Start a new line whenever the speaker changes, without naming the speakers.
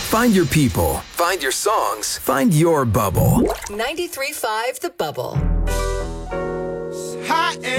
Find your people. Find your songs. Find your bubble.
93.5 The Bubble.
Hot